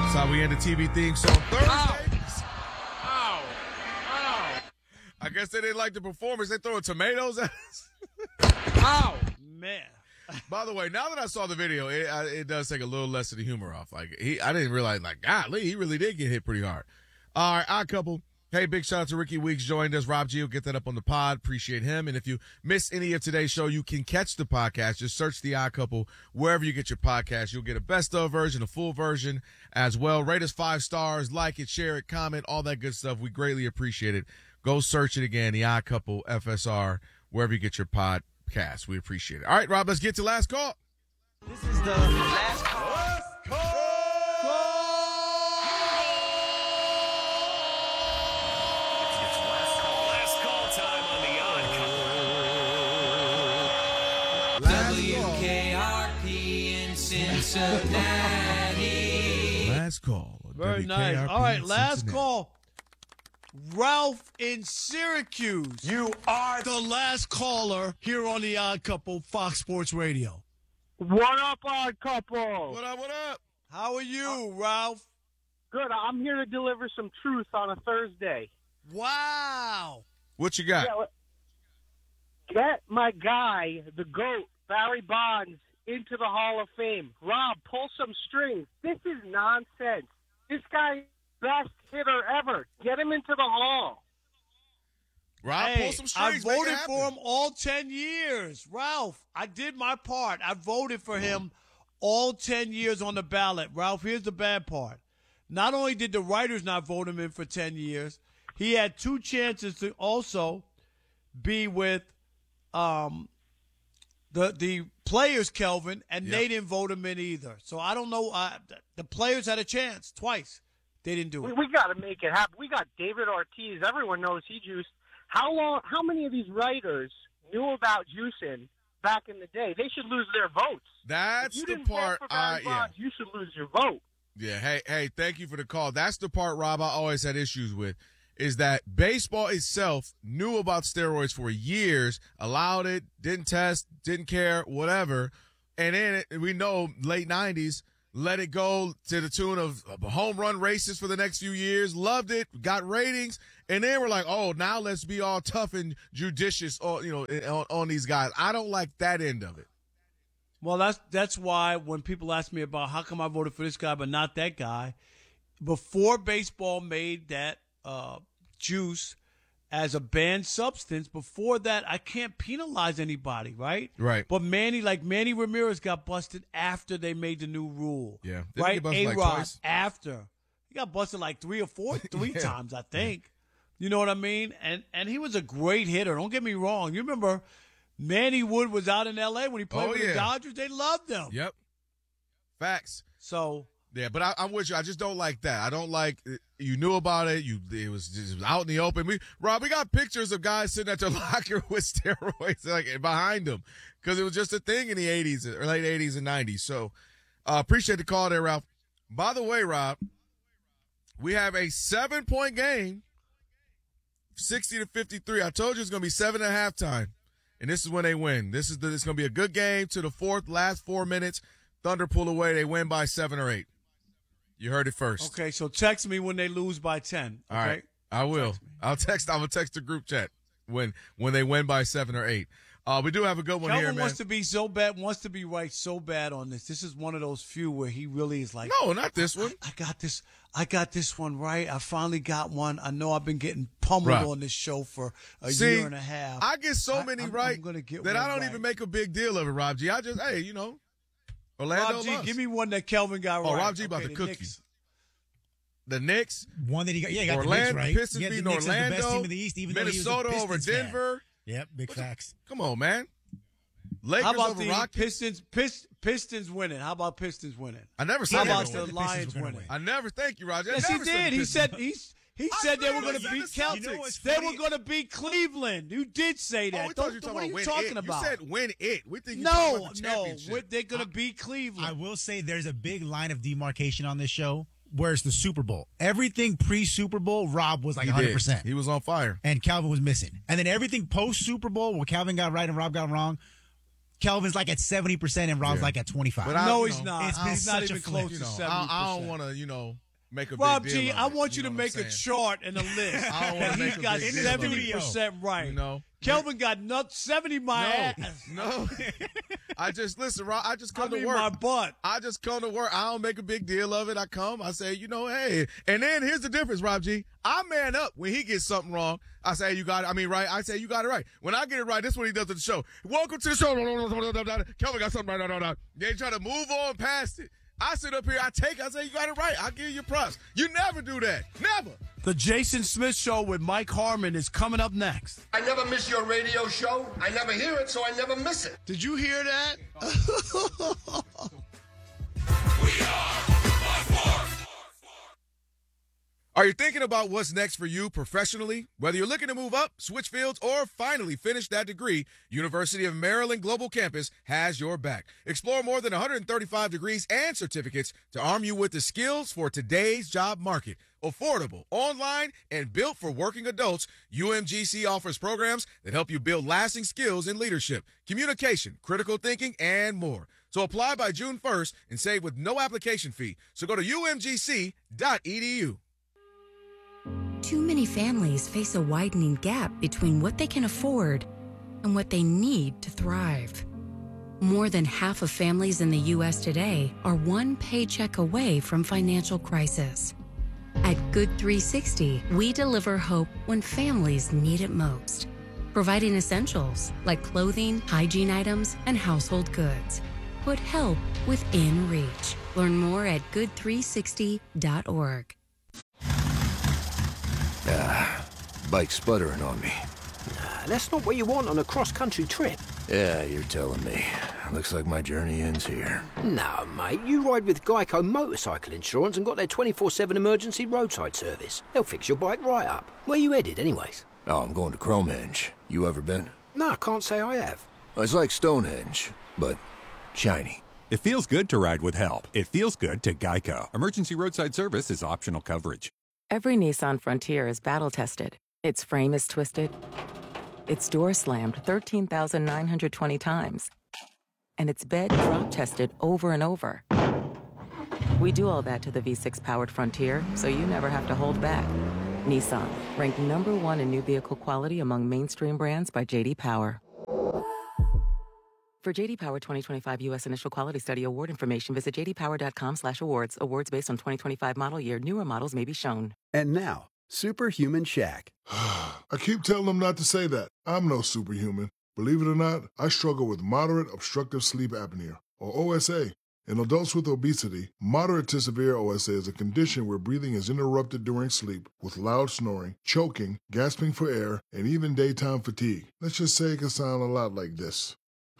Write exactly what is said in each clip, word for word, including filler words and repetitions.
That's how we end the T V theme song Thursday. Ow. Ow. I guess they didn't like the performance. They throwing tomatoes at us. Ow. Man. By the way, now that I saw the video, it, I, it does take a little less of the humor off. Like he, I didn't realize, like, golly, he really did get hit pretty hard. All right, odd couple. Hey, big shout out to Ricky Weeks joined us. Rob G will get that up on the pod. Appreciate him. And if you miss any of today's show, you can catch the podcast. Just search The Odd Couple wherever you get your podcast. You'll get a best of version, a full version as well. Rate us five stars, like it, share it, comment, all that good stuff. We greatly appreciate it. Go search it again, The Odd Couple F S R, wherever you get your podcast. We appreciate it. All right, Rob, let's get to last call. This is the last call. Last call. W K R P in Cincinnati. Last call. Very W K R P nice. All right, in last Cincinnati. call. Ralph in Syracuse. You are The last caller here on the Odd Couple, Fox Sports Radio. What up, Odd Couple? What up, what up? How are you, Ralph? Good. I'm here to deliver some truth on a Thursday. Wow. What you got? Yeah, get my guy, the GOAT, Barry Bonds, into the Hall of Fame. Rob, pull some strings. This is nonsense. This guy, best hitter ever. Get him into the Hall. Rob, Hey, pull some I strings. make it voted happen. for him all ten years. Ralph, I did my part. I voted for him all ten years on the ballot. Ralph, here's the bad part. Not only did the writers not vote him in for ten years, he had two chances to also be with um, the the players, Kelvin, and Yep. they didn't vote him in either. So I don't know. Uh, the players had a chance twice. They didn't do We, it. we got to make it happen. We got David Ortiz. Everyone knows he juiced. How long? How many of these writers knew about juicing back in the day? They should lose their votes. That's if you the didn't part. vote for Barry I, yeah. Bonds, you should lose your vote. Yeah, hey, hey, thank you for the call. That's the part, Rob, I always had issues with, is that baseball itself knew about steroids for years, allowed it, didn't test, didn't care, whatever. And then it, we know late nineties, let it go to the tune of home run races for the next few years, loved it, got ratings, and then we're like, oh, now let's be all tough and judicious on, you know, on, on these guys. I don't like that end of it. Well, that's that's why when people ask me about how come I voted for this guy but not that guy, before baseball made that uh, juice as a banned substance, before that I can't penalize anybody, right? Right. But Manny, like Manny Ramirez, got busted after they made the new rule. Yeah. Didn't he right. get busted like A-Rod twice? after he got busted like three or four, three Yeah. times, I think. You know what I mean? And and he was a great hitter. Don't get me wrong. You remember Manny Wood was out in L A when he played Oh, with yeah. the Dodgers. They loved him. Yep. Facts. So Yeah, but I, I'm with you. I just don't like that. I don't like you knew about it. You it was just it was out in the open. We Rob, we got pictures of guys sitting at their locker with steroids like behind them because it was just a thing in the eighties or late eighties and nineties. So uh, appreciate the call there, Ralph. By the way, Rob, we have a seven point game, sixty to fifty-three. I told you it's going to be seven at halftime, and this is when they win. This is the, it's going to be a good game to the fourth, last four minutes. Thunder pull away. They win by seven or eight. You heard it first. okay, so text me when they lose by ten. Okay? All right. I will. I'll text. I will text the group chat when when they win by seven or eight. Uh, we do have a good one Kelvin here, man. wants to be so bad, wants to be right so bad on this. This is one of those few where he really is like, No, not this one. I got this. I got this one right. I finally got one. I know I've been getting pummeled Right. on this show for a See, year and a half. I get so I- many I'm- right I'm gonna get that one I don't right. even make a big deal of it, Rob G. I just, hey, you know, Orlando Rob G, loves. give me one that Kelvin got Oh, right. Rob G about Okay, to the cook Knicks. you. The Knicks, One that he got, yeah, he got Orlando, the Knicks right. Pistons yeah, the beating Knicks is Orlando, the best team in the East, even though he was a Minnesota over Pistons fan. Denver. Yep, big facts. Come on, man. Lakers How about over the Rockets. Pistons? Pist, Pistons winning. How about Pistons winning? I never How said about that. the Pistons Lions were gonna winning? win. I never. Thank you, Roger. I Yes, he never said did. the He Pistons. said he's. He I said they were never going to said beat the Celtics. Celtics. You know what's They funny? were going to beat Cleveland. You did say that. Oh, we thought Don't- you were talking what are about you win talking it. about? You said win it. We think you talking No, about the no. championship. we're- They're going to beat Cleveland. I will say there's a big line of demarcation on this show where it's the Super Bowl. Everything pre-Super Bowl, Rob was like He one hundred did. percent. He was on fire. And Calvin was missing. And then everything post-Super Bowl, where Calvin got right and Rob got wrong, Kelvin's like at seventy percent and Rob's Yeah. like at twenty-five. But I- No, you he's know, not. it's been He's not such a even flip. close You to know, seventy I, percent. I don't want to, you know, make a Rob big deal G, of I it, want you to know what I'm make a saying? chart and a list. I don't wanna that make he's a got big deal of it. seventy percent right. You know? Kelvin got nut seventy my ass. No, no. I just listen, Rob. I just I come mean to work. my butt. I just come to work. I don't make a big deal of it. I come. I say, you know, hey. And then here's the difference, Rob G. I man up when he gets something wrong. I say, you got it. I mean, right. I say, you got it right. When I get it right, this is what he does at the show. Welcome to the show. Kelvin got something right. They try to move on past it. I sit up here. I take. I say, you got it right. I give you props. You never do that. Never. The Jason Smith Show with Mike Harmon is coming up next. I never miss your radio show. I never hear it, so I never miss it. Did you hear that? Are you thinking about what's next for you professionally? Whether you're looking to move up, switch fields, or finally finish that degree, University of Maryland Global Campus has your back. Explore more than one hundred thirty-five degrees and certificates to arm you with the skills for today's job market. Affordable, online, and built for working adults, U M G C offers programs that help you build lasting skills in leadership, communication, critical thinking, and more. So apply by June first and save with no application fee. So go to U M G C dot E D U. Too many families face a widening gap between what they can afford and what they need to thrive. More than half of families in the U S today are one paycheck away from financial crisis. At Good three sixty, we deliver hope when families need it most, providing essentials like clothing, hygiene items, and household goods. Put help within reach. Learn more at good three sixty dot org. Ah, bike's sputtering on me. Nah, that's not what you want on a cross-country trip. Yeah, you're telling me. Looks like my journey ends here. No, mate, you ride with Geico Motorcycle Insurance and got their twenty-four seven emergency roadside service. They'll fix your bike right up. Where you headed, anyways? Oh, I'm going to Cromehenge. You ever been? No, I can't say I have. It's like Stonehenge, but shiny. It feels good to ride with help. It feels good to Geico. Emergency roadside service is optional coverage. Every Nissan Frontier is battle-tested. Its frame is twisted. Its door slammed thirteen thousand nine hundred twenty times. And its bed drop-tested over and over. We do all that to the V six powered Frontier, so you never have to hold back. Nissan, ranked number one in new vehicle quality among mainstream brands by J D Power. For J D Power twenty twenty-five U S Initial Quality Study award information, visit j d power dot com slash awards. Awards based on twenty twenty-five model year. Newer models may be shown. And now, Superhuman Shaq. I keep telling them not to say that. I'm no superhuman. Believe it or not, I struggle with moderate obstructive sleep apnea, or O S A. In adults with obesity, moderate to severe O S A is a condition where breathing is interrupted during sleep with loud snoring, choking, gasping for air, and even daytime fatigue. Let's just say it can sound a lot like this.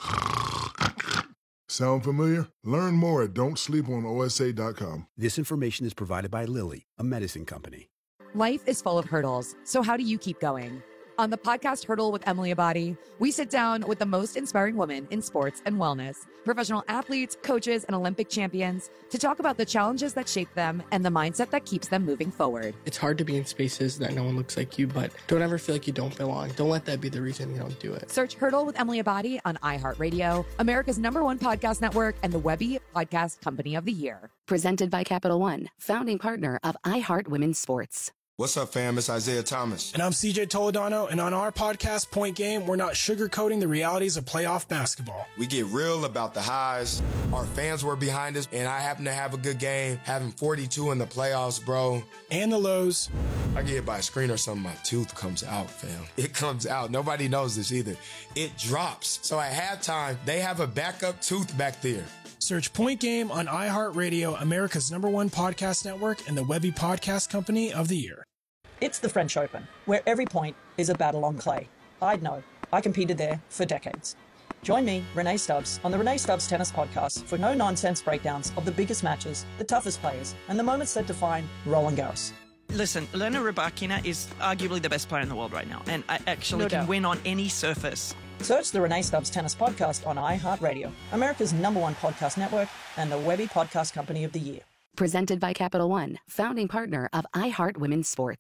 Sound familiar? Learn more at don't sleep on O S A dot com. This information is provided by Lilly, a medicine company. Life is full of hurdles, so how do you keep going? On the podcast Hurdle with Emily Abadi, we sit down with the most inspiring women in sports and wellness, professional athletes, coaches, and Olympic champions to talk about the challenges that shape them and the mindset that keeps them moving forward. It's hard to be in spaces that no one looks like you, but don't ever feel like you don't belong. Don't let that be the reason you don't do it. Search Hurdle with Emily Abadi on iHeartRadio, America's number one podcast network, and the Webby Podcast Company of the Year. Presented by Capital One, founding partner of iHeart Women's Sports. What's up, fam? It's Isaiah Thomas. And I'm C J Toledano, and on our podcast, Point Game, we're not sugarcoating the realities of playoff basketball. We get real about the highs. Our fans were behind us, and I happen to have a good game, having forty-two in the playoffs, bro. And the lows. I get hit by a screen or something, my tooth comes out, fam. It comes out. Nobody knows this either. It drops. So at halftime, they have a backup tooth back there. Search Point Game on iHeartRadio, America's number one podcast network, and the Webby Podcast Company of the Year. It's the French Open, where every point is a battle on clay. I'd know. I competed there for decades. Join me, Renee Stubbs, on the Renee Stubbs Tennis Podcast for no-nonsense breakdowns of the biggest matches, the toughest players, and the moments that define Roland Garros. Listen, Elena Rybakina is arguably the best player in the world right now, and I actually No can doubt. win on any surface. Search the Renee Stubbs Tennis Podcast on iHeartRadio, America's number one podcast network, and the Webby Podcast Company of the Year. Presented by Capital One, founding partner of iHeart Women's Sports.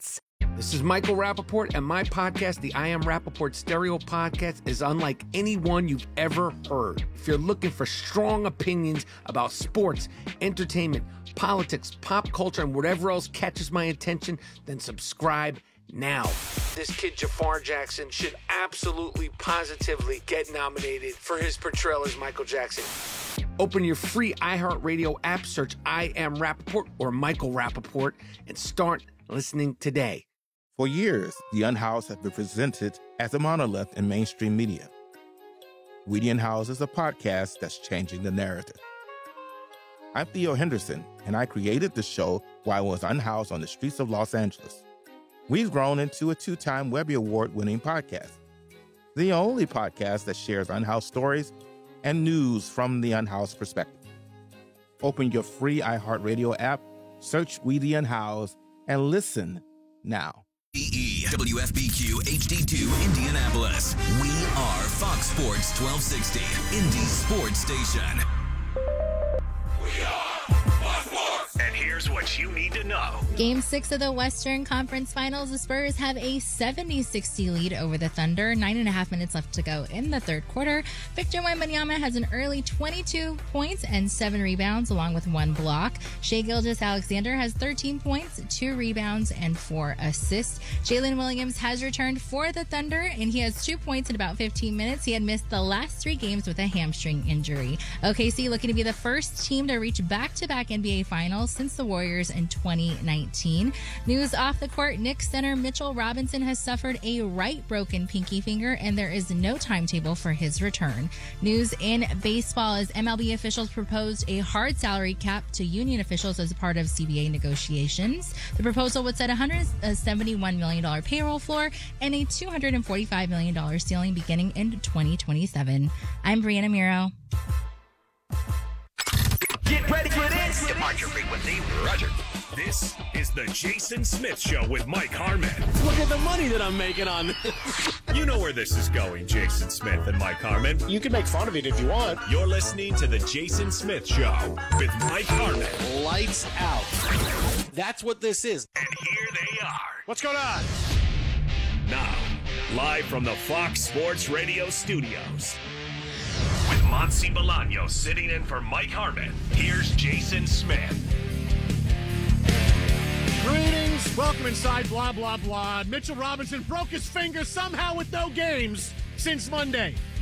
This is Michael Rappaport, and my podcast, the I Am Rappaport Stereo Podcast, is unlike any one you've ever heard. If you're looking for strong opinions about sports, entertainment, politics, pop culture, and whatever else catches my attention, then subscribe now. This kid, Jafar Jackson, should absolutely, positively get nominated for his portrayal as Michael Jackson. Open your free iHeartRadio app, search I Am Rappaport or Michael Rappaport, and start listening today. For years, The Unhoused have been presented as a monolith in mainstream media. We the Unhoused is a podcast that's changing the narrative. I'm Theo Henderson, and I created the show while I was unhoused on the streets of Los Angeles. We've grown into a two-time Webby Award-winning podcast, the only podcast that shares unhoused stories and news from the unhoused perspective. Open your free iHeartRadio app, search We the Unhoused, and listen now. E W F B Q H D two Indianapolis. We are Fox Sports twelve sixty, Indy Sports Station. We are Fox Sports. And here's what you need to know. Game six of the Western Conference Finals, the Spurs have a seventy sixty lead over the Thunder. Nine and a half minutes left to go in the third quarter. Victor Wembanyama has an early twenty-two points and seven rebounds, along with one block. Shai Gilgeous-Alexander has thirteen points, two rebounds, and four assists. Jalen Williams has returned for the Thunder, and he has two points in about fifteen minutes. He had missed the last three games with a hamstring injury. O K C looking to be the first team to reach back-to-back N B A Finals since the Warriors in twenty nineteen. News off the court, Knicks center Mitchell Robinson has suffered a right broken pinky finger, and there is no timetable for his return. News in baseball as M L B officials proposed a hard salary cap to union officials as a part of C B A negotiations. The proposal would set a one hundred seventy-one million dollars payroll floor and a two hundred forty-five million dollars ceiling beginning in twenty twenty-seven. I'm Brianna Miro. Get ready for this. Departure frequency, Roger. This is the Jason Smith Show with Mike Harmon. Look at the money that I'm making on this. You know where this is going, Jason Smith and Mike Harmon. You can make fun of it if you want. You're listening to the Jason Smith Show with Mike Harmon. Lights out. That's what this is. And here they are. What's going on? Now, live from the Fox Sports Radio studios. With Monsi Bolaño sitting in for Mike Harmon, here's Jason Smith. Greetings. Welcome inside, blah, blah, blah. Mitchell Robinson broke his finger somehow with no games since Monday.